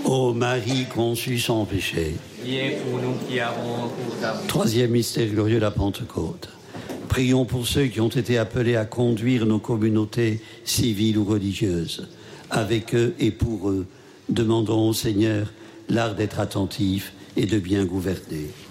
Ô Marie conçue sans péché. Priez pour nous qui avons recours à vous. Troisième mystère glorieux de la Pentecôte. Prions pour ceux qui ont été appelés à conduire nos communautés civiles ou religieuses. Avec eux et pour eux, demandons au Seigneur l'art d'être attentif et de bien gouverner.